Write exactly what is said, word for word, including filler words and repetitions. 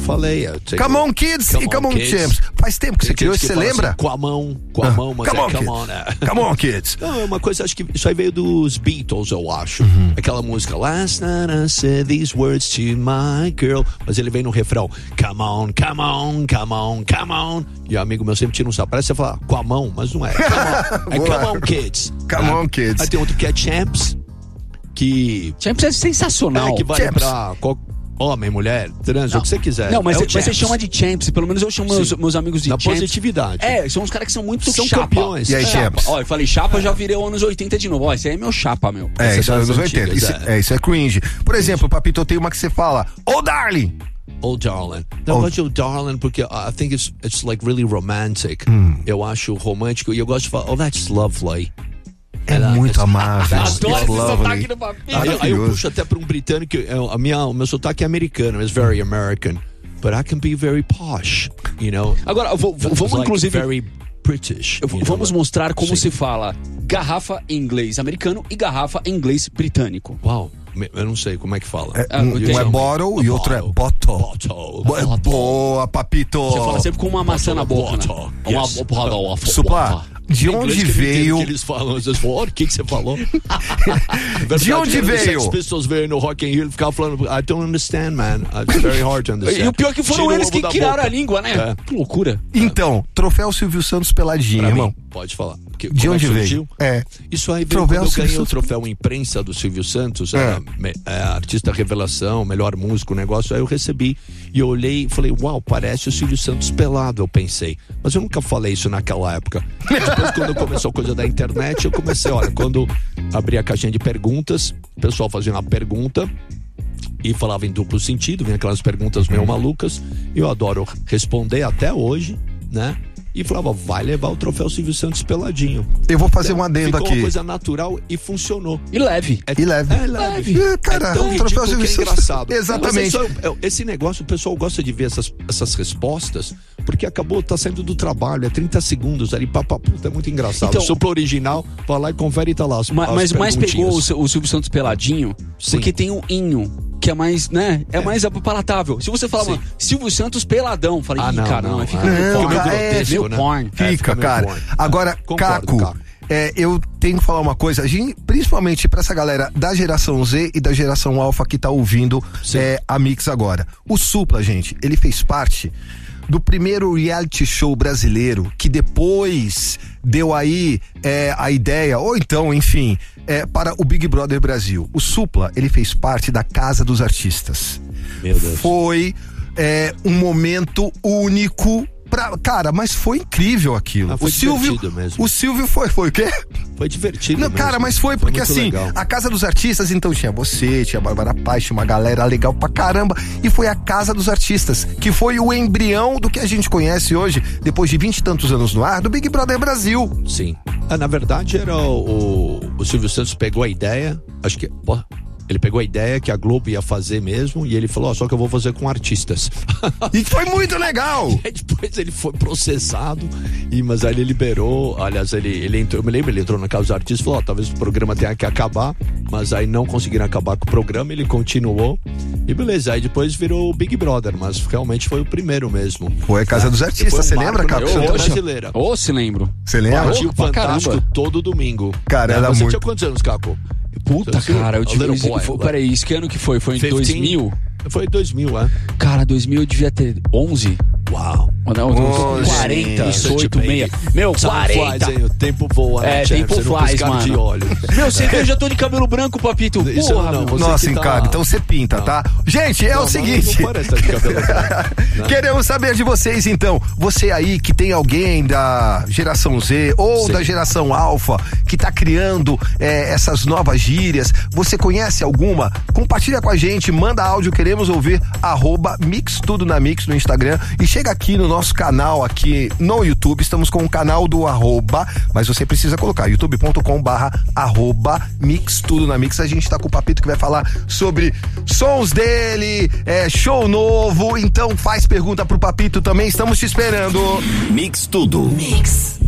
falei. Eu Come on Kids come e Come on, on Champs. Faz tempo que você criou, você lembra? Assim, com a mão, com a ah, mão, mas come é on, come on, né? Come on Kids. Não, é uma coisa, acho que isso aí veio dos Beatles, eu acho. Uhum. Aquela música, Last night I said these words to my girl. Mas ele vem no refrão, come on, come on, come on, come on. E o amigo meu sempre tira um sapo. Parece você falar com a mão, mas não é. Come on. É Come on Kids. Come ah, on Kids. Aí tem outro que é Champs. Que... Champs é sensacional. É, que vale Champs. pra homem, mulher, trans, o que você quiser. Não, mas, é é, mas você chama de Champs. Pelo menos eu chamo meus, meus amigos de Na Champs. positividade. É, são uns caras que são muito são chapa. campeões. E aí, chapa. Champs? Ó, eu falei chapa, é. já virei anos oitenta de novo. Ó, esse aí é meu chapa, meu. É, Essa isso é anos oitenta. Isso é, isso é cringe. Por exemplo, Papito, tem uma que você fala, oh darling. Oh darling. Não, eu gosto de oh darling porque I think it's, it's like really romantic. Hum. Eu acho romântico e eu gosto de falar, oh that's lovely. É Ela, muito amável. Adoro esse sotaque do Papito. Aí, aí eu puxo até para um britânico, eu, a minha, o meu sotaque é americano, it's very American. But I can be very posh, you know. Agora, vou, vou, vamos like inclusive... Very British. Vamos know? mostrar como Sim. se fala garrafa em inglês americano e garrafa em inglês britânico. Uau, eu não sei como é que fala. É, um, um é bottle e outro é bottle. Bottle. Bo- Boa, Papito. Você fala sempre com uma maçã na boca, né? Uma Yes. porra, Supla, de onde veio... Que eles falam, às vezes, o que que você falou? De onde veio? As pessoas veio no Rock in Rio e ficavam falando, I don't understand, man. It's very hard to understand. E o pior é que foram Tira eles que criaram a língua, né? É. Que loucura. Então, troféu Silvio Santos peladinho, Pra irmão. mim, pode falar. Porque, De como onde é que veio? surgiu? É. Isso aí veio Troféu quando eu Silvio ganhei o Santos. troféu imprensa do Silvio Santos, É. era, é, artista revelação, melhor músico, negócio. Aí eu recebi e eu olhei e falei, uau, parece o Silvio Santos pelado, eu pensei. Mas eu nunca falei isso naquela época. Depois, quando começou a coisa da internet, eu comecei, olha, quando abri a caixinha de perguntas, o pessoal fazia uma pergunta e falava em duplo sentido, vinha aquelas perguntas meio malucas, e eu adoro responder até hoje, né? E falava, vai levar o troféu Silvio Santos peladinho. Eu vou fazer Então, um adendo ficou aqui. uma coisa natural e funcionou. E leve. É, E leve. É leve. É, cara, é tão o troféu ridículo Silvio que é Santos- engraçado. Exatamente. Mas isso é- é- esse negócio, o pessoal gosta de ver essas, essas respostas, porque acabou, tá saindo do trabalho, é trinta segundos ali, papaputa, é muito engraçado. Então, o supla original, vai lá e confere e tá lá as, Ma- as Mas mais pegou o, perguntinhas. Sil- o Silvio Santos peladinho, Sim. porque tem um inho, que é mais, né? É, mais palatável. Se você falar, Sim. mano, Silvio Santos peladão, falei, Ah, ih, não, cara, não, não, fica ah, meio não, porn. cara, é, meio né? porn. É, Fica, meio cara. porn. Agora, Concordo, Caco, Caco. é, eu tenho que falar uma coisa, a gente- principalmente pra essa galera da geração Z e da geração Alpha que tá ouvindo é, a Mix agora. O Supla, gente, ele fez parte do primeiro reality show brasileiro que depois deu aí é, a ideia, ou então, enfim, é, para o Big Brother Brasil. O Supla, ele fez parte da Casa dos Artistas. Meu Deus. Foi é, um momento único pra, cara, mas foi incrível aquilo. Ah, foi o Silvio, divertido mesmo. o Silvio foi, foi o quê? Foi divertido Não, mesmo. cara, mas foi porque muito assim, legal. a Casa dos Artistas, então tinha você, tinha a Bárbara Paz, tinha uma galera legal pra caramba, e foi a Casa dos Artistas, que foi o embrião do que a gente conhece hoje, depois de vinte e tantos anos no ar, do Big Brother Brasil. Sim. Ah, na verdade, era o, o, o Silvio Santos pegou a ideia, acho que... Pô, ele pegou a ideia que a Globo ia fazer mesmo e ele falou, ó, só que eu vou fazer com artistas. E foi muito legal. E aí depois ele foi processado, e, mas aí ele liberou, aliás, ele, ele entrou, eu me lembro, ele entrou na Casa dos Artistas e falou, ó, talvez o programa tenha que acabar, mas aí não conseguiram acabar com o programa, ele continuou, e beleza, aí depois virou o Big Brother, mas realmente foi o primeiro mesmo. Foi a Casa dos Artistas, Foi um você marco lembra, na Caco? TV Ô, brasileira. Ô, se lembro. Você lembra? Tinha o pra Fantástico caramba. todo domingo. Cara, Né? era Você muito. tinha quantos anos, Caco? Puta, Você- cara, eu A tive... Little Boy, foi- né? Peraí, isso que ano que foi? Foi em dois mil? Foi dois mil, é? Cara, dois mil eu devia ter onze. Uau. Ou não, eu tô com Onze. quarenta, Isso é oito, tipo, meia. Meu, Time quarenta. flies, hein? O tempo voa, né, É, Champ? tempo Você não flies, piscar de mano. olho. Meu, você vê, eu já tô de cabelo branco, papito. Isso Porra, não, meu. você Nossa, que tá- cara, então você pinta, Não. tá? Gente, é Não, o mas seguinte. não parece estar de cabelo branco, né? Queremos saber de vocês, então. Você aí que tem alguém da geração Z ou Sim. da geração Alpha que tá criando é, essas novas gírias, você conhece alguma? Compartilha com a gente, manda áudio, queremos ouvir, arroba Mix Tudo na Mix no Instagram e chega aqui no nosso canal aqui no YouTube, estamos com o canal do arroba, mas você precisa colocar youtube ponto com barra arroba Mix Tudo na Mix. A gente tá com o Papito que vai falar sobre sons dele, é, show novo, então faz pergunta pro Papito também, estamos te esperando. Mix Tudo. Mix.